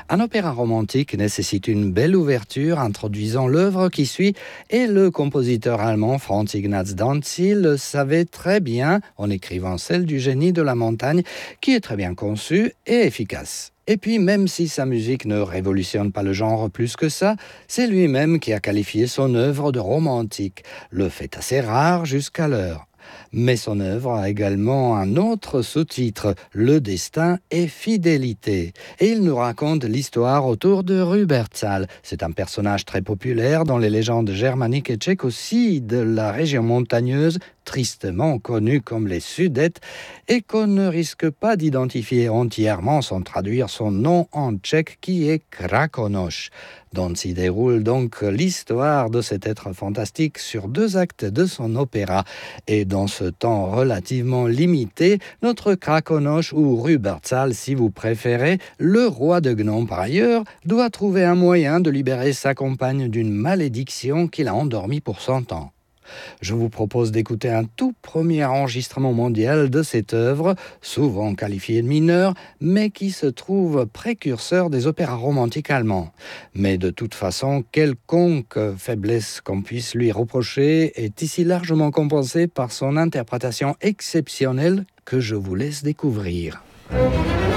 Un opéra romantique nécessite une belle ouverture introduisant l'œuvre qui suit et le compositeur allemand Franz Ignaz Danzig le savait très bien en écrivant celle du génie de la montagne qui est très bien conçue et efficace. Et puis, même si sa musique ne révolutionne pas le genre plus que ça, c'est lui-même qui a qualifié son œuvre de romantique, le fait assez rare jusqu'alors. Mais son œuvre a également un autre sous-titre, Le destin et fidélité. Et il nous raconte l'histoire autour de Rubertsal. C'est un personnage très populaire dans les légendes germaniques et tchèques aussi de la région montagneuse, tristement connue comme les Sudètes, et qu'on ne risque pas d'identifier entièrement sans traduire son nom en tchèque qui est Krakonoš, dont s'y déroule donc l'histoire de cet être fantastique sur 2 actes de son opéra. Et dans ce temps relativement limité, notre Krakonoš ou Rubertsal, si vous préférez, le roi de Gnome par ailleurs, doit trouver un moyen de libérer sa compagne d'une malédiction qui l'a endormie pour 100 ans. Je vous propose d'écouter un tout premier enregistrement mondial de cette œuvre, souvent qualifiée de mineure, mais qui se trouve précurseur des opéras romantiques allemands. Mais de toute façon, quelconque faiblesse qu'on puisse lui reprocher est ici largement compensée par son interprétation exceptionnelle que je vous laisse découvrir.